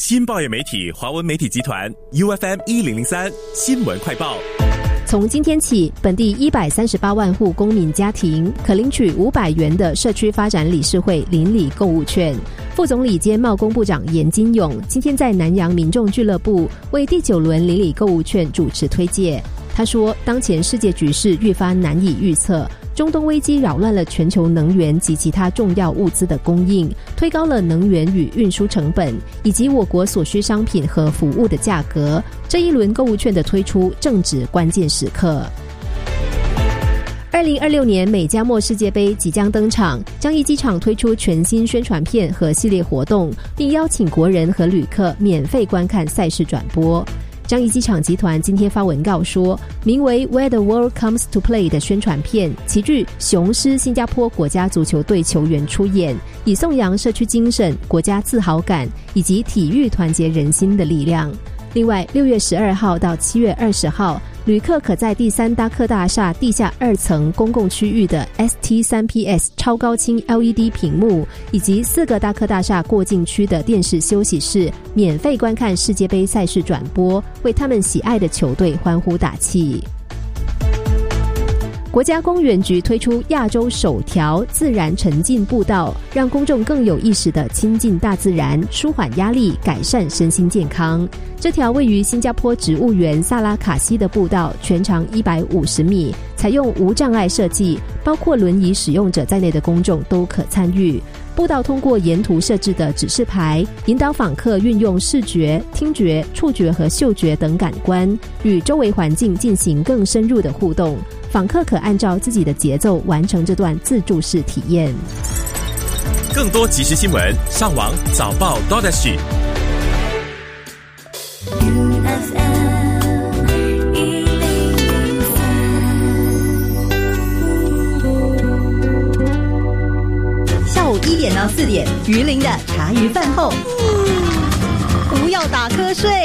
新报业媒体华文媒体集团 UFM1003 新闻快报。 从今天起，本地138万户公民家庭可领取500元的社区发展理事会邻里购物券。副总理兼贸工部长严金勇今天在南洋民众俱乐部为第9轮邻里购物券主持推介。他说，当前世界局势愈发难以预测，中东危机扰乱了全球能源及其他重要物资的供应，推高了能源与运输成本，以及我国所需商品和服务的价格。这一轮购物券的推出正值关键时刻。2026年美加墨世界杯即将登场，樟宜机场推出全新宣传片和系列活动，并邀请国人和旅客免费观看赛事转播。樟宜机场集团今天发文告说，名为 Where the World Comes to Play 的宣传片齐聚雄狮新加坡国家足球队球员出演，以颂扬社区精神、国家自豪感以及体育团结人心的力量。另外，6月12号到7月20号，旅客可在第3达克大厦地下2层公共区域的 ST3PS 超高清 LED 屏幕，以及4个达克大厦过境区的电视休息室，免费观看世界杯赛事转播，为他们喜爱的球队欢呼打气。国家公园局推出亚洲首条自然沉浸步道，让公众更有意识地亲近大自然，舒缓压力，改善身心健康。这条位于新加坡植物园萨拉卡西的步道全长150米，采用无障碍设计，包括轮椅使用者在内的公众都可参与。步道通过沿途设置的指示牌，引导访客运用视觉、听觉、触觉和嗅觉等感官，与周围环境进行更深入的互动。访客可按照自己的节奏完成这段自助式体验。 更多即时新闻，上网早报 .SG。 下午1点到4点，鱼鳞的茶余饭后，不要打瞌睡。